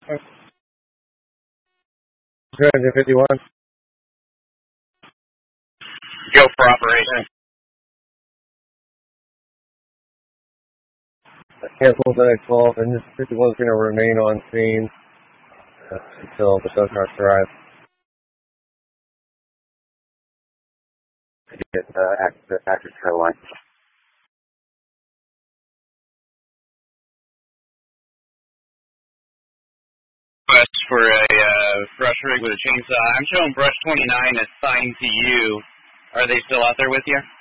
251. Go for operation. Cancel the next 12, and this 51 is going to remain on scene until the tow trucks arrive. To get active trail line. Request for a brush rig with a chainsaw. I'm showing brush 29 assigned to you. Are they still out there with you?